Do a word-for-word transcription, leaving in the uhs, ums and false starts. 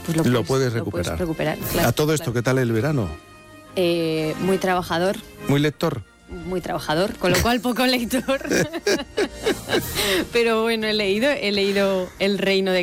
pues lo, lo puedes, puedes lo recuperar. puedes recuperar, claro, A todo esto, claro. ¿qué tal el verano? Eh, muy trabajador. ¿Muy lector? Muy trabajador, con lo cual poco lector. Pero bueno, he leído, he leído El Reino de